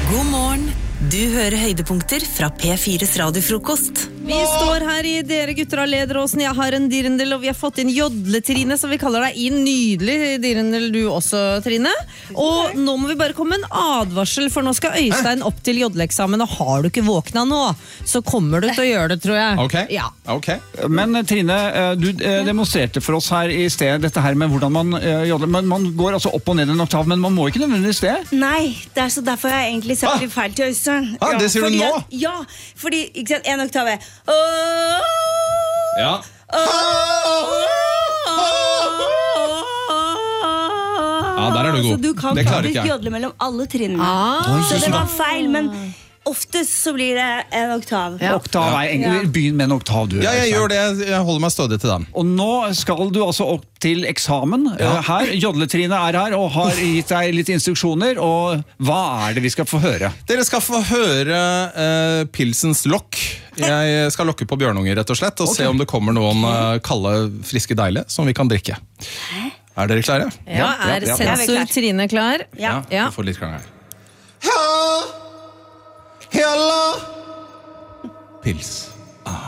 God morgen. Du hører høydepunkter fra P4's radiofrokost. Vi står her i Dere gutter av Lederåsen. Jeg har en dirndl, og vi har fått inn Jodle-Trine, som vi kaller deg inn. Nydelig dirndl du også, Trine. Og nå må vi bare komme med en advarsel, for nå skal Øystein opp til Jodle-eksamen, og har du ikke våkna nå, så kommer du til å gjøre det, tror jeg. Ok, Ja. ok. Men Trine, du demonstrerte for oss her i sted dette her med hvordan man jodler. Man går altså opp og ned en oktav, men man må ikke nødvendigvis det. Nei, det er så derfor har jeg egentlig sagt det feil til Øystein. Det sier du nå? Ja, fordi ikke sant, en oktav er Ja. Der er du god. Så du kan Det klarer faktisk ikke jeg. jodle mellom alle trinnene. Ah. Så det var feil, men oftest så blir det en oktav. Ja. Oktav er egentlig begynn med en oktav, du. Ja, jeg Øystein. gjør det. Jeg holder meg stødig til den. Og nå skal du altså opp til eksamen her. Jodle-Trine er her og har gitt deg litt instruksjoner. Og hva er det vi skal få høre? Dere skal få høre pilsens lokk. Jeg skal lokke på bjørnunger, rett og slett, og se om det kommer noen kalde, friske deilige som vi kan drikke. Er dere klare? Ja, er ja. sensor Trine klar? Ja. Ja. Vi får litt klang her. Hella! Pils.